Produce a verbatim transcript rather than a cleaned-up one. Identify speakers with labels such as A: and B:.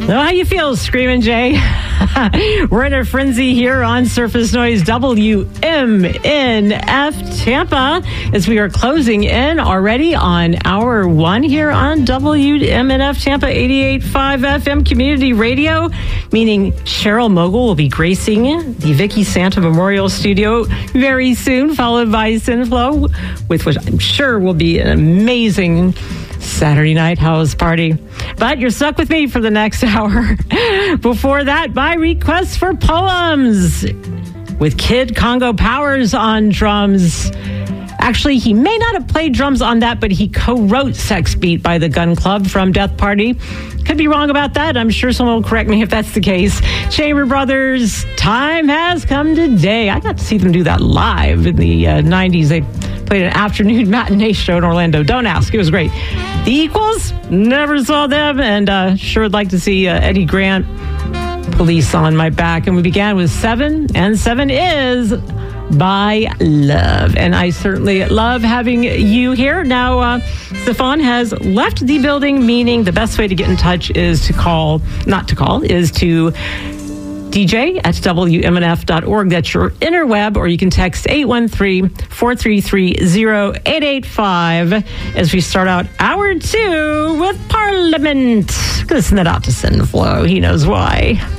A: Well, how you feel, Screamin' Jay? We're in a frenzy here on Surface Noise W M N F Tampa as we are closing in already on hour one here on W M N F Tampa eighty-eight point five F M Community Radio, meaning Cheryl Mogul will be gracing the Vicky Santa Memorial Studio very soon, followed by Sinflow, with which I'm sure will be an amazing Saturday night house party. But you're stuck with me for the next hour. Before that, my request for poems with Kid Congo Powers on drums. Actually, he may not have played drums on that, but he co-wrote Sex Beat by the Gun Club from Death Party. Could be wrong about that. I'm sure someone will correct me if that's the case. Chamber Brothers, Time Has Come Today. I got to see them do that live in the uh, nineties. They played an afternoon matinee show in Orlando. Don't ask. It was great. The Equals, never saw them, and uh, sure would like to see uh, Eddie Grant, Police on My Back. And we began with Seven, and Seven is by Love. And I certainly love having you here. Now, uh, Stefan has left the building, meaning the best way to get in touch is to call, not to call, is to D J at W M N F dot org. That's your interweb, or you can text eight one three, four three three, zero eight eight five as we start out hour two with Parliament. Listen that out to Sinflow. He knows why.